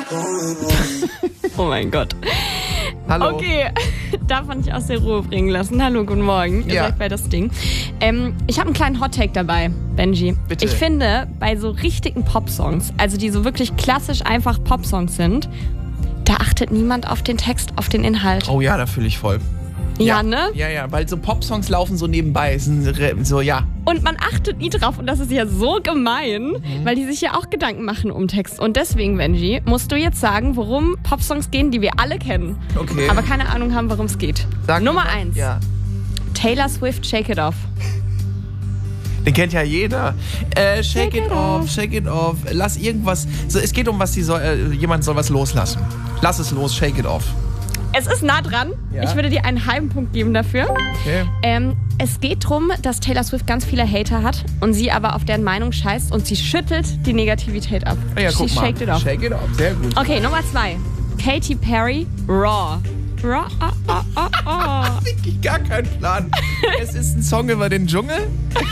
Oh mein Gott. Hallo. Okay, darf man nicht aus der Ruhe bringen lassen. Hallo, guten Morgen. Ihr Ja. seid bei das Ding. Ich habe einen kleinen Hot-Take dabei, Benji. Bitte. Ich finde, bei so richtigen Popsongs, also die so wirklich klassisch einfach Popsongs sind, da achtet niemand auf den Text, auf den Inhalt. Oh ja, da fühle ich voll. Ja, ne? Ja, weil so Popsongs laufen so nebenbei. So, ja. Und man achtet nie drauf und das ist ja so gemein, weil die sich ja auch Gedanken machen um Text. Und deswegen, Benji, musst du jetzt sagen, worum Popsongs gehen, die wir alle kennen. Okay. Aber keine Ahnung haben, worum es geht. Sag Nummer mal. 1. Ja. Taylor Swift, Shake It Off. Den kennt ja jeder. Shake it off, shake it off. Lass irgendwas. So, es geht um was, jemand soll was loslassen. Lass es los, shake it off. Es ist nah dran. Ja. Ich würde dir einen halben Punkt geben dafür. Okay. Es geht darum, dass Taylor Swift ganz viele Hater hat und sie aber auf deren Meinung scheißt und sie schüttelt die Negativität ab. Ja, guck Sie mal. shaked it off. Shake it off, sehr gut. Okay, Nummer 2. Katy Perry, Raw. Raw. Wirklich gar keinen Plan. Es ist ein Song über den Dschungel.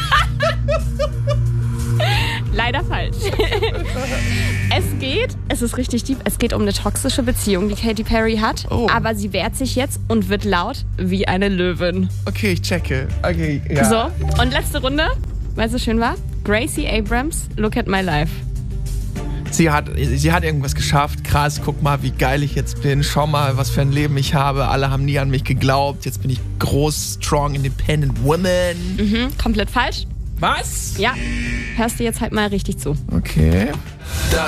Leider falsch. Es ist richtig deep, es geht um eine toxische Beziehung, die Katy Perry hat. Oh. Aber sie wehrt sich jetzt und wird laut wie eine Löwin. Okay, ich checke. Okay, ja. So, und letzte Runde, weil es so schön war. Gracie Abrams, Look at My Life. Sie hat irgendwas geschafft. Krass, guck mal, wie geil ich jetzt bin. Schau mal, was für ein Leben ich habe. Alle haben nie an mich geglaubt. Jetzt bin ich groß, strong, independent woman. Komplett falsch. Was? Ja, hörst du jetzt halt mal richtig zu. Okay.